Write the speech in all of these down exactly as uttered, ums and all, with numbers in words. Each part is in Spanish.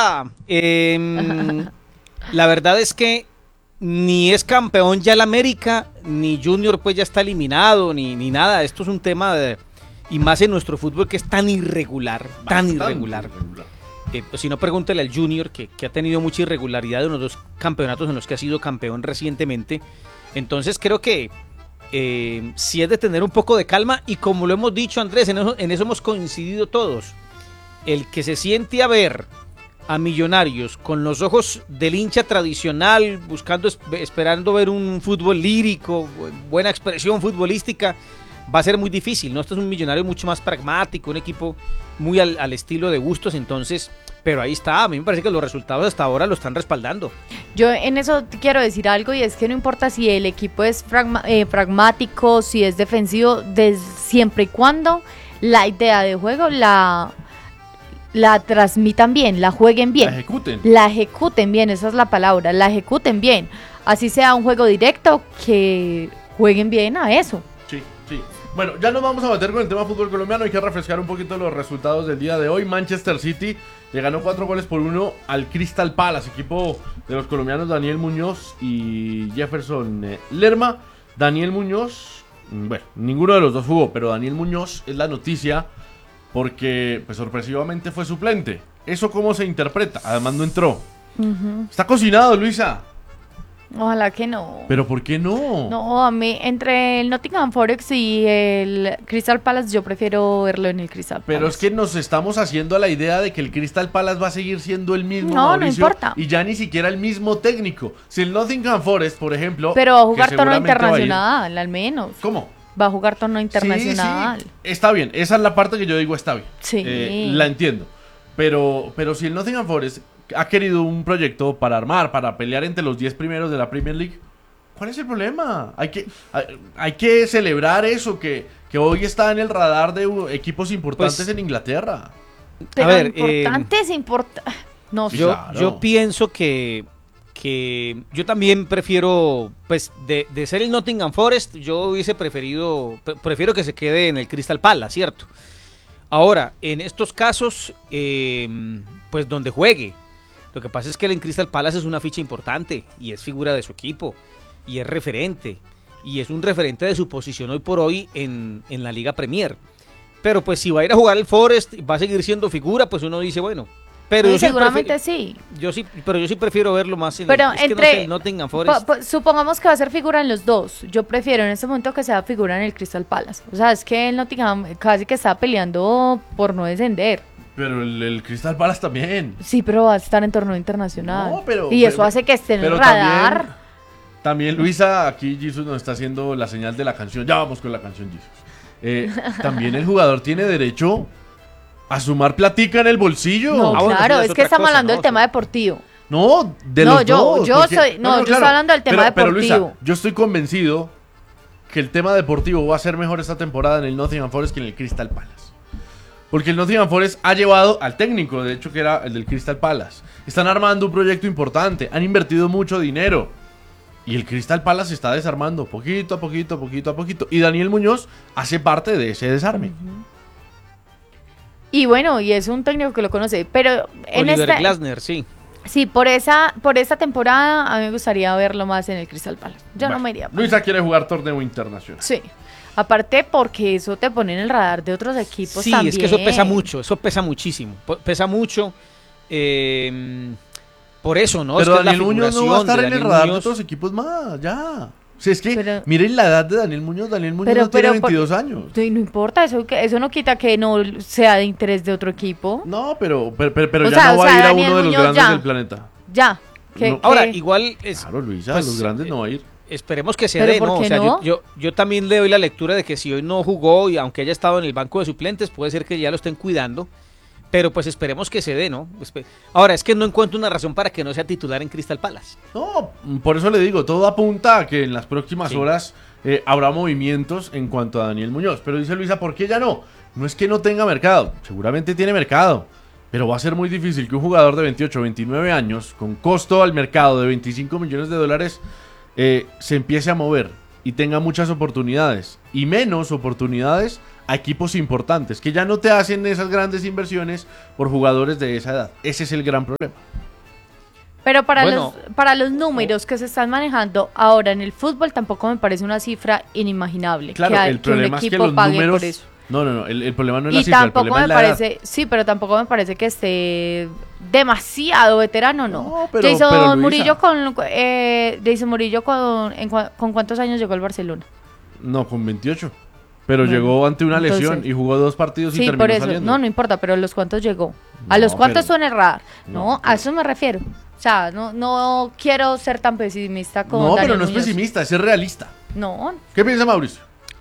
Luisa, eh, la verdad es que ni es campeón ya el América, ni Junior pues ya está eliminado, ni, ni nada. Esto es un tema de, y más en nuestro fútbol que es tan irregular, tan Bastante irregular. irregular. Eh, pues si no, pregúntele al Junior, que, que ha tenido mucha irregularidad en los dos campeonatos en los que ha sido campeón recientemente. Entonces creo que eh, sí es de tener un poco de calma, y como lo hemos dicho, Andrés, en eso, en eso hemos coincidido todos. El que se siente a ver a Millonarios con los ojos del hincha tradicional, buscando, esperando ver un fútbol lírico, buena expresión futbolística, va a ser muy difícil, ¿no? Esto es un Millonario mucho más pragmático, un equipo muy al, al estilo de Bustos, entonces, pero ahí está, a mí me parece que los resultados hasta ahora lo están respaldando. Yo en eso quiero decir algo, y es que no importa si el equipo es pragma, eh, pragmático, si es defensivo, de, siempre y cuando la idea de juego la, la transmitan bien, la jueguen bien. La ejecuten. La ejecuten bien, esa es la palabra, la ejecuten bien. Así sea un juego directo, que jueguen bien a eso. Sí, sí. Bueno, ya nos vamos a meter con el tema fútbol colombiano. Hay que refrescar un poquito los resultados del día de hoy. Manchester City le ganó cuatro goles por uno al Crystal Palace, equipo de los colombianos Daniel Muñoz y Jefferson eh, Lerma. Daniel Muñoz, bueno, ninguno de los dos jugó, pero Daniel Muñoz es la noticia porque pues sorpresivamente fue suplente. ¿Eso cómo se interpreta? Además no entró. Uh-huh. Está cocinado, Luisa. Ojalá que no. ¿Pero por qué no? No, a mí, entre el Nottingham Forest y el Crystal Palace, yo prefiero verlo en el Crystal Palace. Pero es que nos estamos haciendo a la idea de que el Crystal Palace va a seguir siendo el mismo, no, Mauricio, no importa. Y ya ni siquiera el mismo técnico. Si el Nottingham Forest, por ejemplo... Pero va a jugar torneo internacional, ir... al menos. ¿Cómo? Va a jugar torneo internacional. Sí, sí. Está bien, esa es la parte que yo digo está bien. Sí. Eh, la entiendo. Pero, pero si el Nottingham Forest ha querido un proyecto para armar, para pelear entre los diez primeros de la Premier League, ¿cuál es el problema? Hay que, hay, hay que celebrar eso, que, que hoy está en el radar de equipos importantes pues, en Inglaterra. Pero a ver, importante eh, es importante. No, yo, claro. yo pienso que, que yo también prefiero, pues, de, de ser el Nottingham Forest, yo hubiese preferido, prefiero que se quede en el Crystal Palace, ¿cierto? Ahora, en estos casos, eh, pues donde juegue. Lo que pasa es que el Crystal Palace es una ficha importante y es figura de su equipo y es referente y es un referente de su posición hoy por hoy en, en la Liga Premier. Pero pues si va a ir a jugar el Forest, va a seguir siendo figura, pues uno dice, bueno. Pero sí, yo seguramente sí, sí. Yo sí, pero yo sí prefiero verlo más en pero el, es entre, que no sé, el Nottingham Forest. Po, po, supongamos que va a ser figura en los dos. Yo prefiero en este momento que sea figura en el Crystal Palace. O sea, es que el Nottingham casi que está peleando por no descender. Pero el, el Crystal Palace también. Sí, pero va a estar en torneo internacional. No, pero, y pero, eso hace que esté en el También, radar. también Luisa, aquí Jesus nos está haciendo la señal de la canción. Ya vamos con la canción, Jesus. Eh, también el jugador tiene derecho a sumar platica en el bolsillo. No, ah, bueno, claro, es, es que estamos cosa, hablando ¿no? del tema deportivo. No, de no, los yo, dos. yo porque, soy, no, no, no, yo claro, estoy hablando del tema pero, pero, deportivo. Luisa, yo estoy convencido que el tema deportivo va a ser mejor esta temporada en el Nottingham Forest que en el Crystal Palace. Porque el Nottingham Forest ha llevado al técnico, de hecho que era el del Crystal Palace. Están armando un proyecto importante, han invertido mucho dinero. Y el Crystal Palace se está desarmando poquito a poquito, poquito a poquito. Y Daniel Muñoz hace parte de ese desarme. Uh-huh. Y bueno, y es un técnico que lo conoce, pero en Oliver esta, Glasner, sí. Sí, por esa por esta temporada a mí me gustaría verlo más en el Crystal Palace. Yo bueno, no me iría. Luisa quiere jugar torneo internacional. Sí. Aparte porque eso te pone en el radar de otros equipos sí, también. Sí, es que eso pesa mucho, eso pesa muchísimo. Pesa mucho. Eh, por eso, ¿no? Pero es que Daniel Muñoz no va a estar en el radar Muñoz... de otros equipos más, ya. O sea, es que, pero, miren la edad de Daniel Muñoz. Daniel Muñoz pero, no tiene pero, veintidós por, años. No importa, eso eso no quita que no sea de interés de otro equipo. No, pero, pero, pero, pero ya sea, no va o sea, a ir Daniel a uno de los Muñoz grandes ya, del planeta. Ya. ¿Qué, no, ahora, qué? igual... Es, claro, Luisa, pues, los grandes no va a ir. Esperemos que se ¿Pero dé, por ¿no? qué O sea, no? yo, yo, yo también le doy la lectura de que si hoy no jugó y aunque haya estado en el banco de suplentes, puede ser que ya lo estén cuidando. Pero pues esperemos que se dé, ¿no? Ahora, es que no encuentro una razón para que no sea titular en Crystal Palace. No, por eso le digo, todo apunta a que en las próximas sí. horas eh, habrá movimientos en cuanto a Daniel Muñoz. Pero dice Luisa, ¿por qué ya no? No es que no tenga mercado, seguramente tiene mercado. Pero va a ser muy difícil que un jugador de veintiocho, veintinueve años, con costo al mercado de veinticinco millones de dólares, eh, se empiece a mover y tenga muchas oportunidades. Y menos oportunidades a equipos importantes, que ya no te hacen esas grandes inversiones por jugadores de esa edad. Ese es el gran problema. Pero para, Bueno, los, para los números que se están manejando ahora en el fútbol tampoco me parece una cifra inimaginable. Claro, que, hay- el que un problema es que equipo los pague números... por eso. No, no, no, el, el problema no es la Y cifra, el tampoco problema me es la edad. parece, sí, pero tampoco me parece que esté demasiado veterano, no. No, pero- Jason pero, Luisa. Murillo con eh, Jason Murillo con en cua- con cuántos años llegó al Barcelona. No, con veintiocho. Pero Bueno, llegó ante una lesión entonces- y jugó dos partidos y Sí, terminó por eso. saliendo. No, no importa, pero a los cuántos llegó. A No, los cuántos pero- suena errar. No, no, a pero- eso me refiero. O sea, no, no quiero ser tan pesimista con No, pero Daniel no es Muñoz. pesimista, es ser realista. No, ¿Qué piensa Mauricio?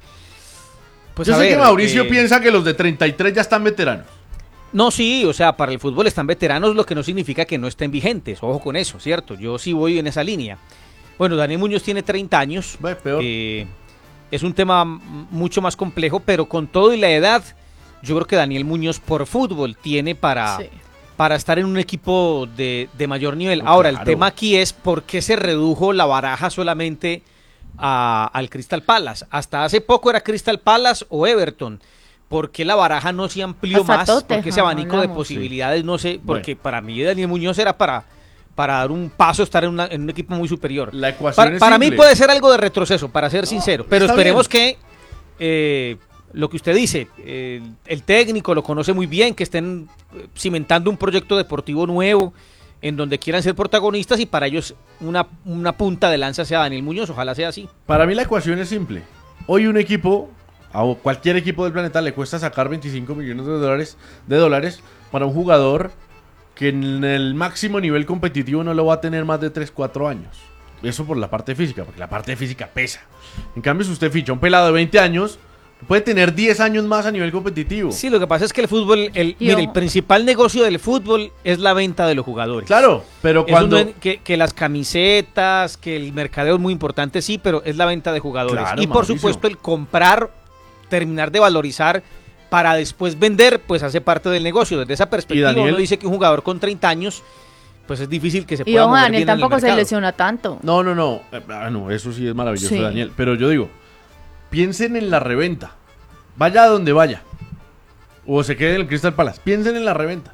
Pues Yo a sé ver, que Mauricio eh, piensa que los de treinta y tres ya están veteranos. No, sí, o sea, para el fútbol están veteranos, lo que no significa que no estén vigentes. Ojo con eso, ¿cierto? Yo sí voy en esa línea. Bueno, Daniel Muñoz tiene treinta años. Ve, peor. Eh, es un tema m- mucho más complejo, pero con todo y la edad, yo creo que Daniel Muñoz por fútbol tiene para, sí. para estar en un equipo de, de mayor nivel. No, Ahora, claro. el tema aquí es por qué se redujo la baraja solamente a- al Crystal Palace. Hasta hace poco era Crystal Palace o Everton. ¿Por qué la baraja no se amplió Hasta más? Tottenham Porque ese abanico de hablamos. posibilidades, no sé, porque Bueno. para mí Daniel Muñoz era para, para dar un paso, estar en, una- en un equipo muy superior. La ecuación Para, es para mí simple. puede ser algo de retroceso, para ser sincero, pero está esperemos que eh, lo que usted dice, eh, el técnico lo conoce muy bien, que estén eh, cimentando un proyecto deportivo nuevo en donde quieran ser protagonistas y para ellos una, una punta de lanza sea Daniel Muñoz, ojalá sea así. Para mí la ecuación es simple. Hoy un equipo, a cualquier equipo del planeta, le cuesta sacar veinticinco millones de dólares, de dólares para un jugador que en el máximo nivel competitivo no lo va a tener más de tres cuatro años. Eso por la parte física, porque la parte física pesa. En cambio, si usted ficha a un pelado de veinte años, puede tener diez años más a nivel competitivo. Sí, lo que pasa es que el fútbol, el, Yo- mire, el principal negocio del fútbol es la venta de los jugadores. Claro, pero Eso cuando... no es- que, que las camisetas, que el mercadeo es muy importante, sí, pero es la venta de jugadores. Claro, y por Mauricio. supuesto el comprar, terminar de valorizar para después vender, pues hace parte del negocio. Desde esa perspectiva Daniel? uno dice que un jugador con treinta años, pues es difícil que se Y pueda ojo, mover Daniel bien en el tampoco se mercado. lesiona tanto. No, no, no. Eh, Ah, no, eso sí es maravilloso, Sí. Daniel. Pero yo digo, piensen en la reventa. Vaya a donde vaya. O se quede en el Crystal Palace. Piensen en la reventa.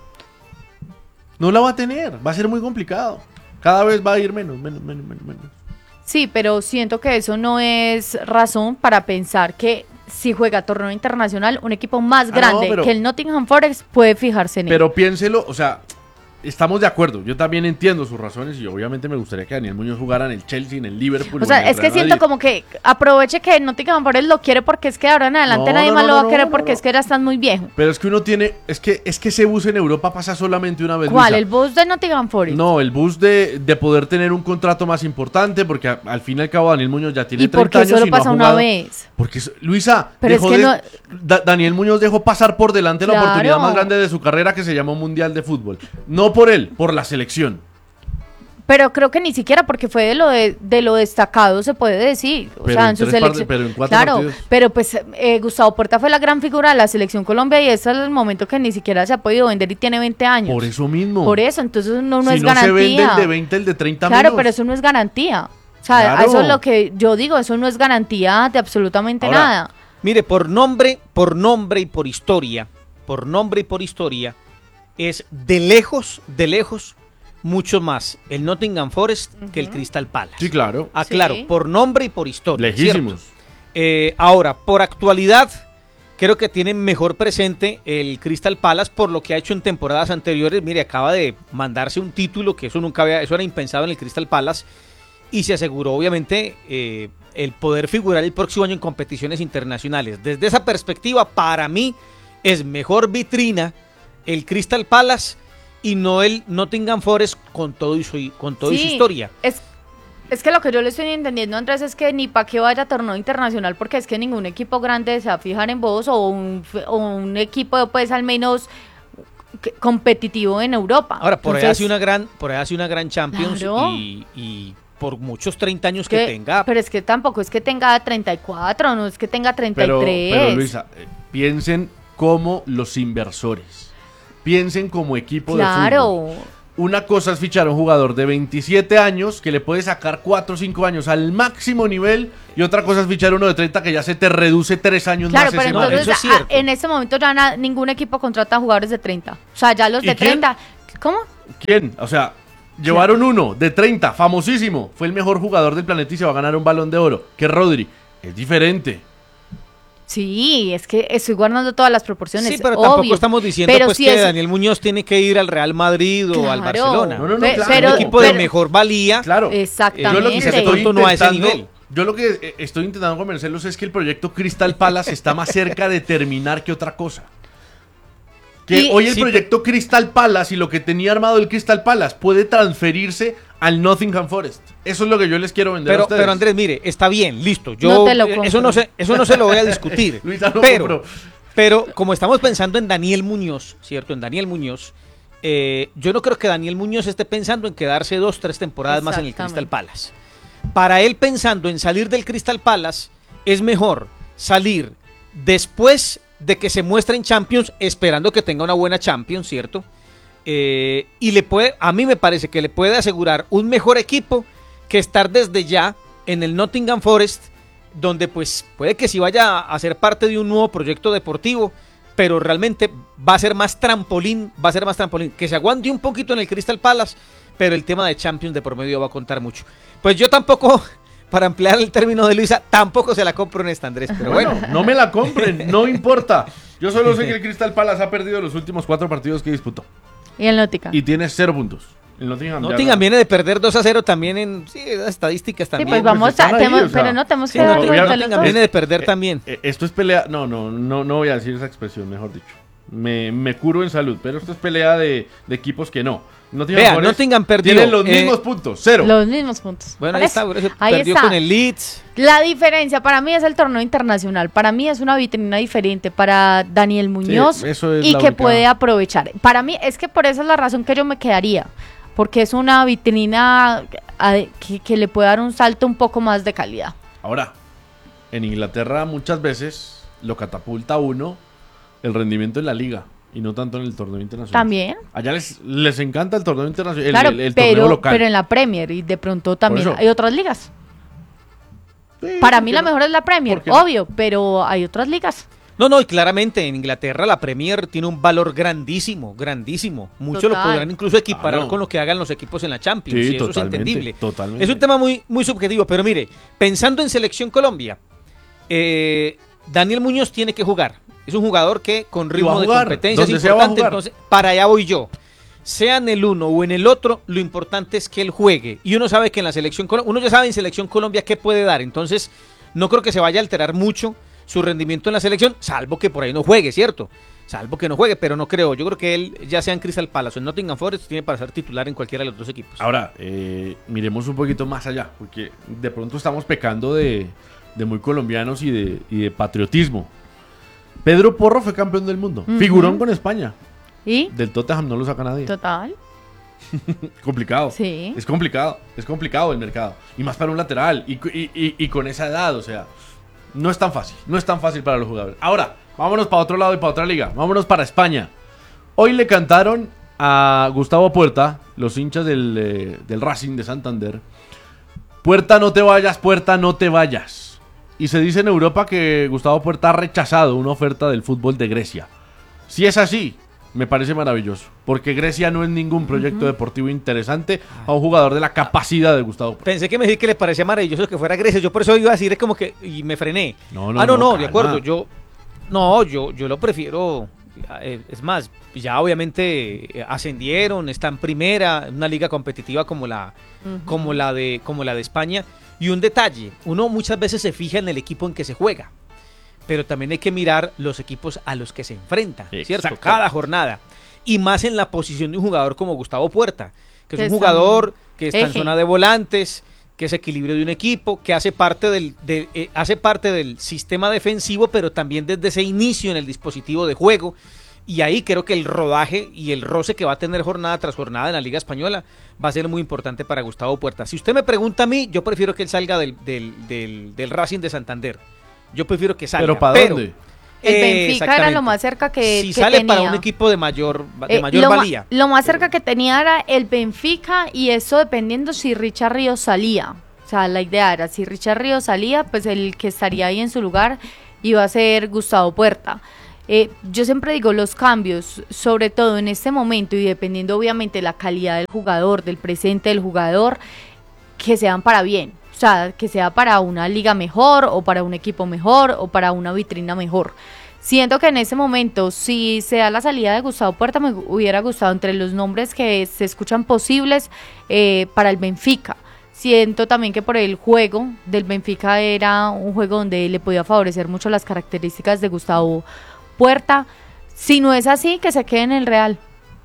No la va a tener. Va a ser muy complicado. Cada vez va a ir menos, menos, menos, menos, menos. Sí, pero siento que eso no es razón para pensar que si juega torneo internacional, un equipo más Ah, no, grande pero- que el Nottingham Forest puede fijarse en él. Pero piénselo, o sea, estamos de acuerdo. Yo también entiendo sus razones y obviamente me gustaría que Daniel Muñoz jugara en el Chelsea, en el Liverpool. O en sea, el es que Real siento Madrid. como que aproveche que Nottingham Forest lo quiere porque es que ahora en adelante No, nadie no, más no, lo va no, a querer no, porque no. es que ahora están muy viejos. Pero es que uno tiene, es que, es que ese bus en Europa pasa solamente una vez. ¿Cuál? Luisa. ¿El bus de Nottingham Forest? No, el bus de, de poder tener un contrato más importante, porque a- al fin y al cabo Daniel Muñoz ya tiene ¿Y por treinta qué años solo y no ha pasa una jugado. vez? Porque, es- Luisa, Pero dejó es que de- no- Da- Daniel Muñoz dejó pasar por delante la Claro. oportunidad más grande de su carrera, que se llamó Mundial de Fútbol. No por él, por la selección. Pero creo que ni siquiera porque fue de lo de, de lo destacado se puede decir. O Pero sea, en en su tres selección. parte- pero en cuatro claro, partidos. pero pues eh, Gustavo Puerta fue la gran figura de la selección Colombia y ese es el momento que ni siquiera se ha podido vender y tiene veinte años. Por eso mismo. Por eso, entonces no, no si es no garantía. se vende el de veinte, el de treinta Claro, menos. pero eso no es garantía. O sea, Claro. eso es lo que yo digo, eso no es garantía de absolutamente Ahora, nada. Mire, por nombre, por nombre y por historia, por nombre y por historia, es de lejos, de lejos, mucho más el Nottingham Forest que el Crystal Palace. Sí, claro. Aclaro, Sí. por nombre y por historia. Lejísimos. ¿cierto? Eh, ahora, por actualidad, creo que tiene mejor presente el Crystal Palace por lo que ha hecho en temporadas anteriores. Mire, acaba de mandarse un título que eso nunca había, eso era impensado en el Crystal Palace y se aseguró, obviamente, eh, el poder figurar el próximo año en competiciones internacionales. Desde esa perspectiva, para mí es mejor vitrina el Crystal Palace y no el Nottingham Forest con todo y su, con todo y su Sí, historia. Es, es que lo que yo le estoy entendiendo, Andrés, es que ni para qué vaya a torneo internacional, porque es que ningún equipo grande se va a fijar en vos o un, o un equipo, pues, al menos que- competitivo en Europa. Ahora, por ahí Entonces, hace una gran, por ahí hace una gran Champions Claro. y, y por muchos treinta años que, que- tenga. Pero es que tampoco es que tenga treinta y cuatro, no es que tenga treinta y Pero, tres. pero Luisa, eh, piensen como los inversores. Piensen como equipo de Claro. fútbol. una cosa es fichar a un jugador de veintisiete años que le puede sacar cuatro o cinco años al máximo nivel y otra cosa es fichar uno de treinta que ya se te reduce tres años claro, más. Claro, pero ese entonces eso es a, en este momento ya na, ningún equipo contrata jugadores de treinta. O sea, ya los de treinta. ¿Cómo? ¿Quién? O sea, llevaron uno de treinta, famosísimo. Fue el mejor jugador del planeta y se va a ganar un Balón de Oro. Que Rodri. Es diferente. Sí, es que estoy guardando todas las proporciones. Sí, pero obvio. tampoco estamos diciendo pero pues si que es... Daniel Muñoz tiene que ir al Real Madrid o claro. al Barcelona. No, no, no, Pe claro. pero, un equipo pero, de mejor valía. Claro. Exactamente. Yo lo que Ese estoy tonto no a ese intentando, nivel. yo lo que eh, estoy intentando convencerlos es que el proyecto Crystal Palace está más cerca de terminar que otra cosa. Que Y- hoy el sí, proyecto Crystal Palace y lo que tenía armado el Crystal Palace puede transferirse al Nottingham Forest. Eso es lo que yo les quiero vender a Pero, ustedes. pero Andrés, mire, está bien, listo. Yo No te lo eh, compro. eso no se, eso no se lo voy a discutir. Luisa no pero, compró. pero como estamos pensando en Daniel Muñoz, ¿cierto? En Daniel Muñoz, eh, yo no creo que Daniel Muñoz esté pensando en quedarse dos, tres temporadas más en el Exactamente. Crystal Palace. Para él pensando en salir del Crystal Palace, es mejor salir después de que se muestre en Champions, esperando que tenga una buena Champions, ¿cierto? Eh, y le puede, a mí me parece que le puede asegurar un mejor equipo que estar desde ya en el Nottingham Forest, donde pues puede que sí vaya a ser parte de un nuevo proyecto deportivo, pero realmente va a ser más trampolín, va a ser más trampolín, que se aguante un poquito en el Crystal Palace, pero el tema de Champions de por medio va a contar mucho. Pues yo tampoco, para ampliar el término de Luisa, tampoco se la compro en esta, Andrés, pero bueno. Bueno, no me la compren, no importa. Yo solo sé que el Crystal Palace ha perdido los últimos cuatro partidos que disputó. Y el Nottingham. Y tiene cero puntos. El Nottingham, ya Nottingham no. viene de perder dos a cero también en sí, las estadísticas Sí, también. pues pues vamos están a... ahí, temo- o sea, pero no tenemos Sí, que dar Nottingham- los Nottingham dos. viene de perder también. Eh, esto es pelea. No, no, no, no voy a decir esa expresión, mejor dicho. Me, me curo en salud, pero esto es pelea de, de equipos que no. Nottingham Vea, Forest Nottingham perdió, Tienen los eh, mismos puntos, cero. Los mismos puntos. Bueno, Por ahí eso, está, por eso ahí perdió está. con el Leeds. La diferencia para mí es el torneo internacional. Para mí es una vitrina diferente para Daniel Muñoz eso es y la que única- puede aprovechar. Para mí es que por esa es la razón que yo me quedaría. Porque es una vitrina a- que, que le puede dar un salto un poco más de calidad. Ahora, en Inglaterra muchas veces lo catapulta a uno el rendimiento en la liga y no tanto en el torneo internacional. También. Allá les, les encanta el torneo internacional, el, Claro, el- el torneo pero, local. pero en la Premier y de pronto también eso. hay otras ligas. Sí, Para ¿por mí qué la no? mejor es la Premier, ¿Por qué no? obvio, pero hay otras ligas. No, no, y claramente en Inglaterra la Premier tiene un valor grandísimo, grandísimo. Muchos lo Total. podrán incluso equiparar Claro. con lo que hagan los equipos en la Champions, Sí, y eso totalmente, es entendible. totalmente. Es un tema muy, muy subjetivo, pero mire, pensando en Selección Colombia, eh, Daniel Muñoz tiene que jugar. Es un jugador que con Y va a ritmo de jugar, competencia es donde sea va a importante, jugar. entonces para allá voy yo. Sea en el uno o en el otro, lo importante es que él juegue. Y uno sabe que en la Selección Colombia, uno ya sabe en Selección Colombia qué puede dar, entonces no creo que se vaya a alterar mucho su rendimiento en la selección, salvo que por ahí no juegue, ¿cierto? Salvo que no juegue, pero no creo. Yo creo que él, ya sea en Crystal Palace o en Nottingham Forest, tiene para ser titular en cualquiera de los dos equipos. Ahora, eh, miremos un poquito más allá, porque de pronto estamos pecando de, de muy colombianos y de, y de patriotismo. Pedro Porro fue campeón del mundo, Ujú. figurón con España. ¿Y? Del Tottenham no lo saca nadie. Total. Complicado. Sí. Es complicado, es complicado el mercado. Y más para un lateral, y, y- y- y con esa edad, o sea, no es tan fácil, no es tan fácil para los jugadores. Ahora, vámonos para otro lado y para otra liga, vámonos para España. Hoy le cantaron a Gustavo Puerta, los hinchas del, eh, del Racing de Santander, Puerta no te vayas, Puerta no te vayas. Y se dice en Europa que Gustavo Puerta ha rechazado una oferta del fútbol de Grecia. Si es así, me parece maravilloso, porque Grecia no es ningún proyecto deportivo interesante a un jugador de la capacidad de Gustavo Puerta. Pensé que me dijiste que le parecía maravilloso que fuera Grecia. Yo por eso iba a decir, es como que. Y me frené. No, no, ah, no, no, no, de calma. acuerdo. Yo. No, yo, yo lo prefiero. eh, Es más, ya obviamente eh, ascendieron, está en primera, una liga competitiva como la, Ujú. como la de, como la de España. Y un detalle, uno muchas veces se fija en el equipo en que se juega, pero también hay que mirar los equipos a los que se enfrentan, ¿cierto? Exacto. Cada jornada. Y más en la posición de un jugador como Gustavo Puerta, que es Que un está jugador que está en eje. zona de volantes, que es equilibrio de un equipo, que hace parte del, de- eh, hace parte del sistema defensivo, pero también desde ese inicio en el dispositivo de juego. Y ahí creo que el rodaje y el roce que va a tener jornada tras jornada en la Liga Española va a ser muy importante para Gustavo Puerta. Si usted me pregunta a mí, yo prefiero que él salga del, del, del, del Racing de Santander. Yo prefiero que salga. ¿Pero para dónde? El Eh, Benfica era exactamente. lo más cerca que, Si que sale tenía. para un equipo de mayor, de Eh, mayor lo, ma- valía. lo más cerca que tenía era el Benfica y eso dependiendo si Richard Ríos salía. O sea, la idea era si Richard Ríos salía, pues el que estaría ahí en su lugar iba a ser Gustavo Puerta. Eh, yo siempre digo los cambios, sobre todo en este momento y dependiendo obviamente la calidad del jugador, del presente del jugador, que sean para bien. O sea, que sea para una liga mejor o para un equipo mejor o para una vitrina mejor. Siento que en ese momento, si se da la salida de Gustavo Puerta, me hubiera gustado entre los nombres que se escuchan posibles eh, para el Benfica. Siento también que por el juego del Benfica era un juego donde le podía favorecer mucho las características de Gustavo Puerta. Si no es así, que se quede en el Real.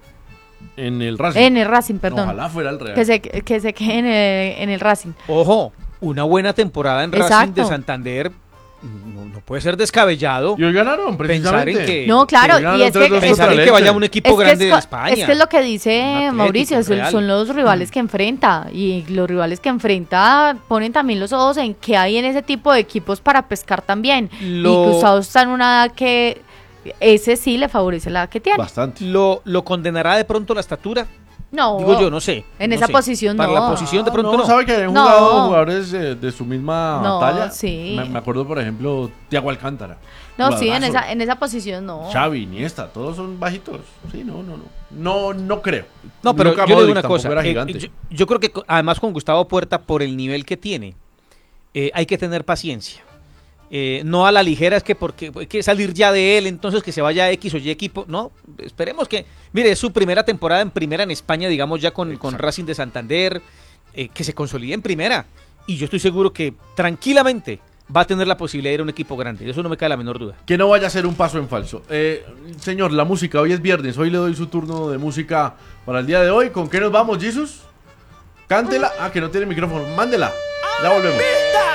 En el Racing. En el Racing, perdón. Ojalá fuera el Real. Que se, que se quede en el, en el Racing. Ojo, una buena temporada en Racing Exacto. de Santander no, no puede ser descabellado. Y hoy ganaron, Pensar en precisamente. que- No, claro, que y es que, ganaron tres dos Pensar contra en que Leche. vaya un equipo es que grande es, de co- España. es que es lo que Un dice Atlético, Mauricio, son, Real. son los rivales que enfrenta y los rivales que enfrenta ponen también los ojos en que hay en ese tipo de equipos para pescar también. Lo- Y Gustavo está en una edad que ese sí le favorece la edad que tiene. Bastante. ¿Lo, ¿Lo condenará de pronto la estatura? No, Digo yo, no sé. En no esa sé. posición Para no. la posición de pronto no, no. sabe que han No. jugado jugadores eh, de su misma No, talla. sí. Me, me acuerdo, por ejemplo, Thiago Alcántara. no, sí, en Jugadorazo. esa, en esa posición no. Xavi, Iniesta, todos son bajitos. Sí, no, no, no. No, no creo. No, pero Luka yo le digo Modric una tampoco cosa. era eh, gigante. yo, yo creo que co- además con Gustavo Puerta, por el nivel que tiene, eh, hay que tener paciencia. Eh, no a la ligera es que porque hay que salir ya de él, entonces que se vaya a X o Y equipo. No, esperemos que... Mire, es su primera temporada en primera en España, digamos ya con, con Racing de Santander, eh, que se consolide en primera. Y yo estoy seguro que tranquilamente va a tener la posibilidad de ir a un equipo grande. De eso no me cabe la menor duda. Que no vaya a ser un paso en falso. Eh, señor, la música, hoy es viernes. Hoy le doy su turno de música para el día de hoy. ¿Con qué nos vamos, Jesus? Cántela. Ah, que no tiene micrófono. Mándela. Ya volvemos.